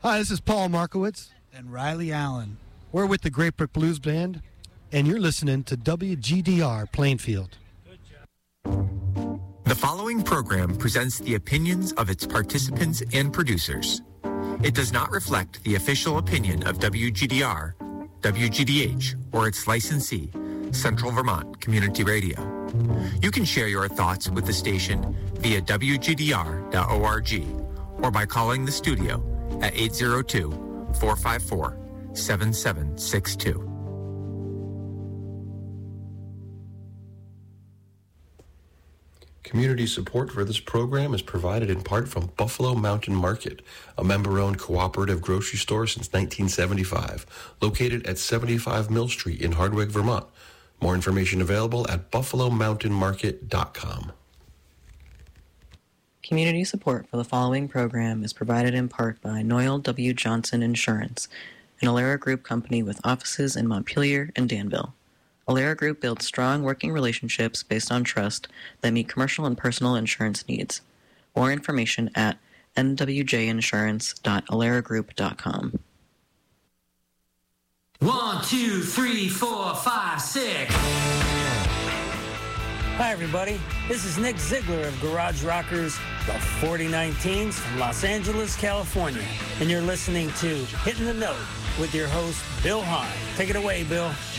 Hi, this is Paul Markowitz. And Riley Allen. We're with the Great Brook Blues Band, and you're listening to WGDR Plainfield. The following program presents the opinions of its participants and producers. It does not reflect the official opinion of WGDR, WGDH, or its licensee, Central Vermont Community Radio. You can share your thoughts with the station via WGDR.org or by calling the studio at 802-454-7762. Community support for this program is provided in part from Buffalo Mountain Market, a member-owned cooperative grocery store since 1975, located at 75 Mill Street in Hardwick, Vermont. More information available at buffalomountainmarket.com. Community support for the following program is provided in part by Noel W. Johnson Insurance, an Alera Group company with offices in Montpelier and Danville. Alera Group builds strong working relationships based on trust that meet commercial and personal insurance needs. More information at nwjinsurance.aleragroup.com. 1, 2, 3, 4, 5, 6. Hi, everybody. This is Nick Ziegler of Garage Rockers, the 4019s from Los Angeles, California. And you're listening to Hitting the Note with your host, Bill Hahn. Take it away, Bill.